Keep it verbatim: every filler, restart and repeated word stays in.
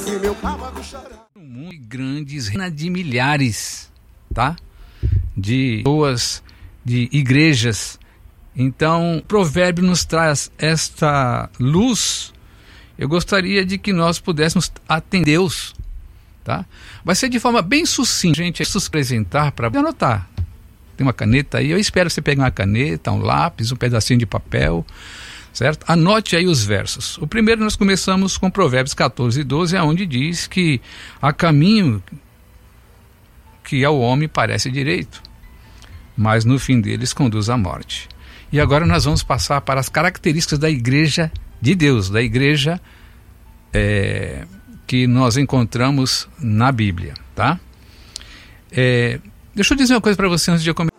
E meu cavaco chorar. Um mundo de grandes, de milhares, tá? De pessoas, de igrejas. Então, o provérbio nos traz esta luz. Eu gostaria de que nós pudéssemos atender Deus, tá? Vai ser de forma bem sucinta, gente, se apresentar para anotar. Tem uma caneta aí, eu espero que você pegue uma caneta, um lápis, um pedacinho de papel, certo? Anote aí os versos. O primeiro nós começamos com Provérbios catorze e doze, é onde diz que há caminho que ao homem parece direito, mas no fim deles conduz à morte. E agora nós vamos passar para as características da igreja de Deus, da igreja é, que nós encontramos na Bíblia, tá? É, deixa eu dizer uma coisa para você antes de eu começar.